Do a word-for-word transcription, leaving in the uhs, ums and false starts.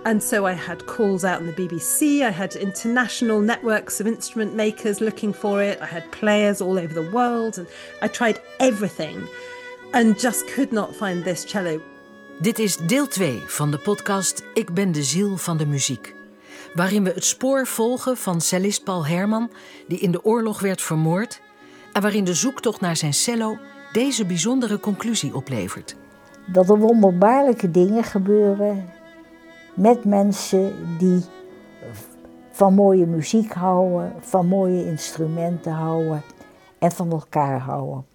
And so I had calls out on the B B C, I had international networks of instrument makers looking for it, I had players all over the world, and I tried everything and just could not find this cello. Dit is deel twee van de podcast Ik ben de ziel van de muziek, waarin we het spoor volgen van cellist Paul Herman, die in de oorlog werd vermoord, en waarin de zoektocht naar zijn cello deze bijzondere conclusie oplevert. Dat er wonderbaarlijke dingen gebeuren met mensen die van mooie muziek houden, van mooie instrumenten houden en van elkaar houden.